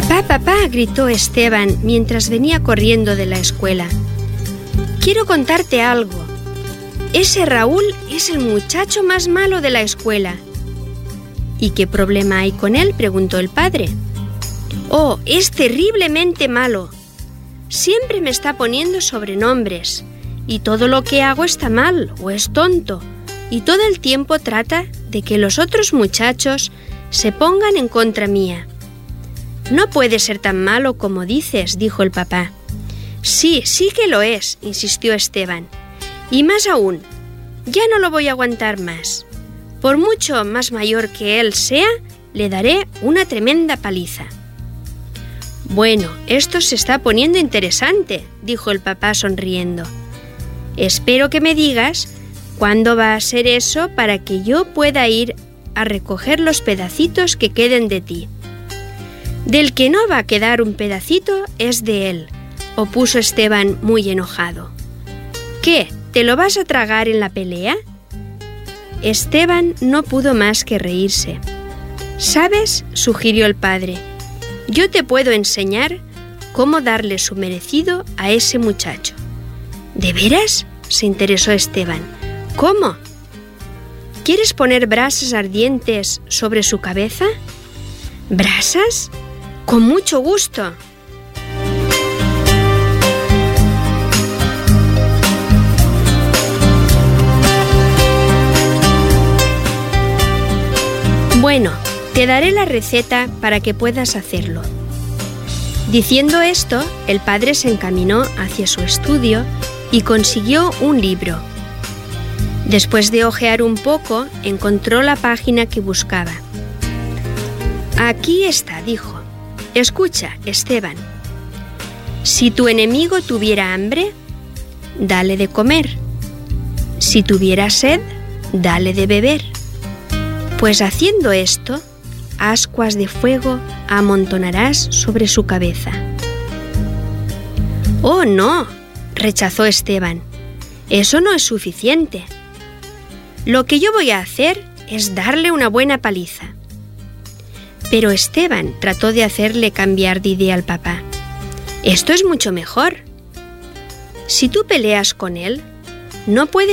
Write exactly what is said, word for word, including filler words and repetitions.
Papá, papá, gritó Esteban mientras venía corriendo de la escuela. Quiero contarte algo. Ese Raúl es el muchacho más malo de la escuela. ¿Y qué problema hay con él?, preguntó el padre. Oh, es terriblemente malo. Siempre me está poniendo sobrenombres, y todo lo que hago está mal o es tonto, y todo el tiempo trata de que los otros muchachos se pongan en contra mía. No puede ser tan malo como dices, dijo el papá. Sí, sí que lo es, insistió Esteban. Y más aún, ya no lo voy a aguantar más. Por mucho más mayor que él sea, le daré una tremenda paliza. Bueno, esto se está poniendo interesante, dijo el papá sonriendo. Espero que me digas cuándo va a ser eso para que yo pueda ir a recoger los pedacitos que queden de ti. Del que no va a quedar un pedacito es de él, opuso Esteban muy enojado. ¿Qué? ¿Te lo vas a tragar en la pelea? Esteban no pudo más que reírse. ¿Sabes?, sugirió el padre, yo te puedo enseñar cómo darle su merecido a ese muchacho. ¿De veras?, se interesó Esteban. ¿Cómo? ¿Quieres poner brasas ardientes sobre su cabeza? ¿Brasas? Con mucho gusto. Bueno, te daré la receta para que puedas hacerlo. Diciendo esto, el padre se encaminó hacia su estudio y consiguió un libro. Después de hojear un poco, encontró la página que buscaba. Aquí está, dijo. Escucha, Esteban. Si tu enemigo tuviera hambre, dale de comer. Si tuviera sed, dale de beber. Pues haciendo esto, ascuas de fuego amontonarás sobre su cabeza. ¡Oh, no!, rechazó Esteban. Eso no es suficiente. Lo que yo voy a hacer es darle una buena paliza. Pero Esteban trató de hacerle cambiar de idea al papá. Esto es mucho mejor. Si tú peleas con él, no puede